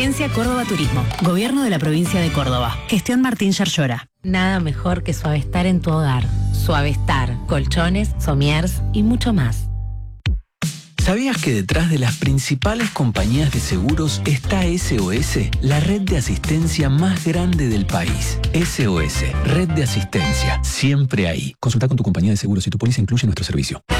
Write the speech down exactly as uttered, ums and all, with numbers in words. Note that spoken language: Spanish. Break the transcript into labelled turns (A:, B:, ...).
A: Agencia Córdoba Turismo. Gobierno de la provincia de Córdoba. Gestión Martín Yarlora.
B: Nada mejor que Suavestar en tu hogar. Suavestar, colchones, somiers y mucho más.
C: ¿Sabías que detrás de las principales compañías de seguros está S O S, la red de asistencia más grande del país? S O S, red de asistencia, siempre ahí. Consulta con tu compañía de seguros si tu póliza incluye nuestro servicio.